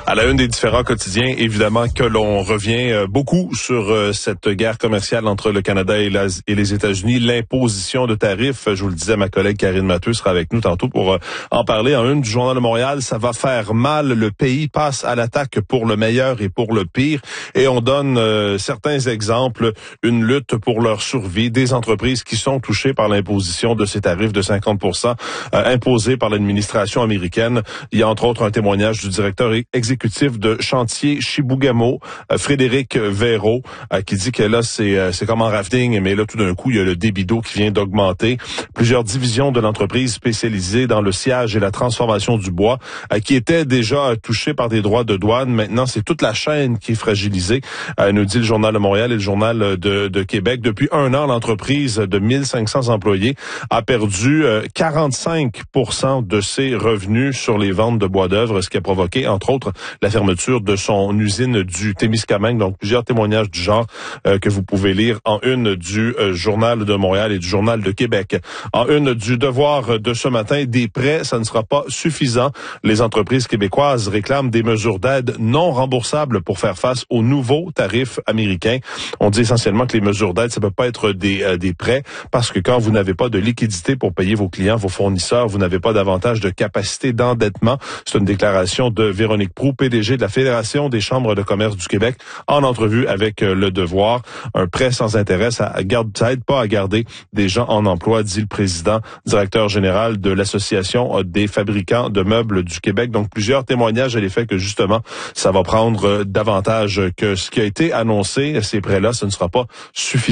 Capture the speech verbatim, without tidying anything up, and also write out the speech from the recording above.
À la une des différents quotidiens, évidemment que l'on revient beaucoup sur cette guerre commerciale entre le Canada et, la, et les États-Unis, l'imposition de tarifs. Je vous le disais, ma collègue Karine Matheux sera avec nous tantôt pour en parler. En une du Journal de Montréal, ça va faire mal. Le pays passe à l'attaque pour le meilleur et pour le pire. Et on donne euh, certains exemples, une lutte pour leur survie, des entreprises qui sont touchées par l'imposition de ces tarifs de cinquante pour cent euh, imposés par l'administration américaine. Il y a entre autres un témoignage du directeur exécutif de chantier Chibougamau, euh, Frédéric Véraud, euh, qui dit que là, c'est euh, c'est comme en rafting, mais là, tout d'un coup, il y a le débit d'eau qui vient d'augmenter. Plusieurs divisions de l'entreprise spécialisées dans le sciage et la transformation du bois, euh, qui étaient déjà euh, touchées par des droits de douane. Maintenant, c'est toute la chaîne qui est fragilisée, euh, nous dit le Journal de Montréal et le Journal de, de Québec. Depuis un an, l'entreprise de mille cinq cents employés a perdu euh, quarante-cinq pour cent de ses revenus sur les ventes de bois d'œuvre, ce qui a provoqué, entre autres, la fermeture de son usine du Témiscamingue. Donc, plusieurs témoignages du genre euh, que vous pouvez lire en une du euh, Journal de Montréal et du Journal de Québec. En une du Devoir de ce matin, des prêts, ça ne sera pas suffisant. Les entreprises québécoises réclament des mesures d'aide non remboursables pour faire face aux nouveaux tarifs américains. On dit essentiellement que les mesures d'aide, ça peut pas être des, euh, des prêts, parce que quand vous n'avez pas de liquidité pour payer vos clients, vos fournisseurs, vous n'avez pas davantage de capacité d'endettement. C'est une déclaration de Véronique Proulx, P D G de la Fédération des chambres de commerce du Québec, en entrevue avec Le Devoir. Un prêt sans intérêt, ça garde, ça aide pas à garder des gens en emploi, dit le président, directeur général de l'Association des fabricants de meubles du Québec. Donc, plusieurs témoignages à l'effet que, justement, ça va prendre davantage que ce qui a été annoncé. Ces prêts-là, ce ne sera pas suffisant.